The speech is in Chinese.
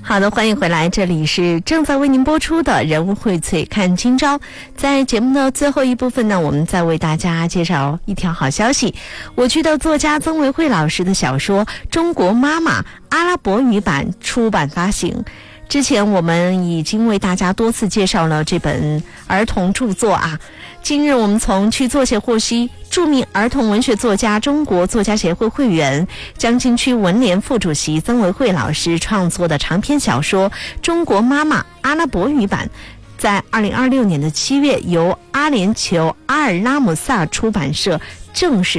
好的，欢迎回来，这里是正在为您播出的人物荟萃看今朝。在节目的最后一部分呢，我们再为大家介绍一条好消息。我剧的作家曾维慧老师的小说《中国妈妈》阿拉伯语版出版发行。之前我们已经为大家多次介绍了这本儿童著作啊。今日我们从区作协获悉，著名儿童文学作家、中国作家协会会员、江津区文联副主席曾维慧老师创作的长篇小说《中国妈妈》阿拉伯语版，在2026年的7月由阿联酋阿尔拉姆萨出版社正式